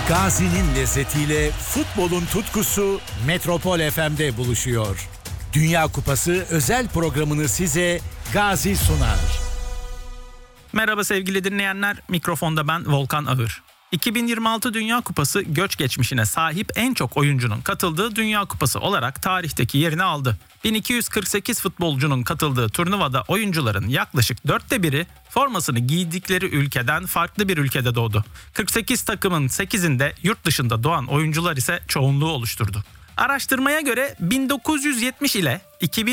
Gazi'nin lezzetiyle futbolun tutkusu Metropol FM'de buluşuyor. Dünya Kupası özel programını size Gazi sunar. Merhaba sevgili dinleyenler, mikrofonda ben Volkan Ağır. 2026 Dünya Kupası göç geçmişine sahip en çok oyuncunun katıldığı Dünya Kupası olarak tarihteki yerini aldı. 1248 futbolcunun katıldığı turnuvada oyuncuların yaklaşık 1/4'ü formasını giydikleri ülkeden farklı bir ülkede doğdu. 48 takımın 8'inde yurt dışında doğan oyuncular ise çoğunluğu oluşturdu. Araştırmaya göre 1970 ile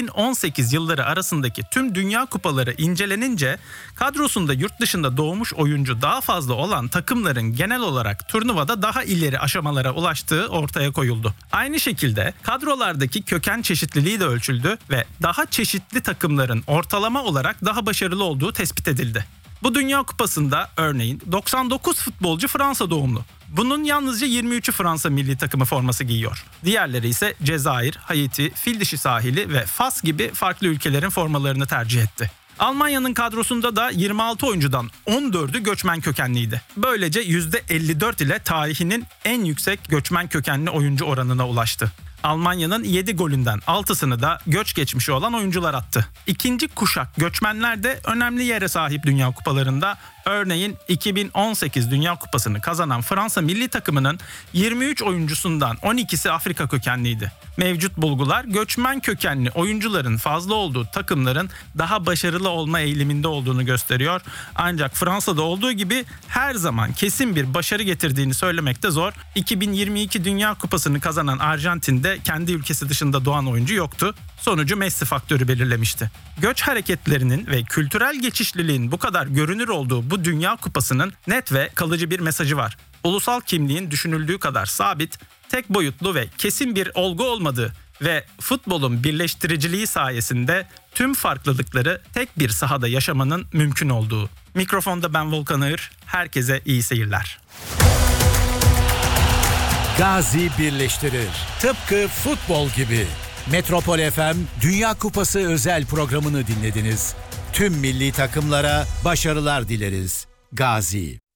2018 yılları arasındaki tüm dünya kupaları incelenince kadrosunda yurt dışında doğmuş oyuncu daha fazla olan takımların genel olarak turnuvada daha ileri aşamalara ulaştığı ortaya koyuldu. Aynı şekilde kadrolardaki köken çeşitliliği de ölçüldü ve daha çeşitli takımların ortalama olarak daha başarılı olduğu tespit edildi. Bu Dünya Kupası'nda örneğin 99 futbolcu Fransa doğumlu. Bunun yalnızca 23'ü Fransa milli takımı forması giyiyor. Diğerleri ise Cezayir, Haiti, Fildişi sahili ve Fas gibi farklı ülkelerin formalarını tercih etti. Almanya'nın kadrosunda da 26 oyuncudan 14'ü göçmen kökenliydi. Böylece %54 ile tarihinin en yüksek göçmen kökenli oyuncu oranına ulaştı. Almanya'nın 7 golünden 6'sını da göç geçmişi olan oyuncular attı. İkinci kuşak göçmenler de önemli yere sahip Dünya Kupalarında. Örneğin 2018 Dünya Kupası'nı kazanan Fransa milli takımının 23 oyuncusundan 12'si Afrika kökenliydi. Mevcut bulgular göçmen kökenli oyuncuların fazla olduğu takımların daha başarılı olma eğiliminde olduğunu gösteriyor. Ancak Fransa'da olduğu gibi her zaman kesin bir başarı getirdiğini söylemek de zor. 2022 Dünya Kupası'nı kazanan Arjantin'de kendi ülkesi dışında doğan oyuncu yoktu. Sonucu Messi faktörü belirlemişti. Göç hareketlerinin ve kültürel geçişliliğin bu kadar görünür olduğu bu Dünya Kupası'nın net ve kalıcı bir mesajı var. Ulusal kimliğin düşünüldüğü kadar sabit, tek boyutlu ve kesin bir olgu olmadığı ve futbolun birleştiriciliği sayesinde tüm farklılıkları tek bir sahada yaşamanın mümkün olduğu. Mikrofonda ben Volkan Ağır, herkese iyi seyirler. Gazi birleştirir. Tıpkı futbol gibi. Metropol FM Dünya Kupası özel programını dinlediniz. Tüm milli takımlara başarılar dileriz. Gazi.